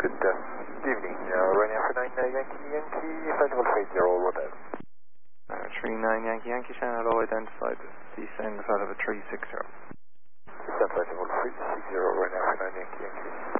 Good evening, running for 9 Yankee Yankee, flight level 30, Rodel. 39 Yankee Yankee channel low identified, descend flight level 360. Descend flight level 360, running for 9 Yankee Yankee.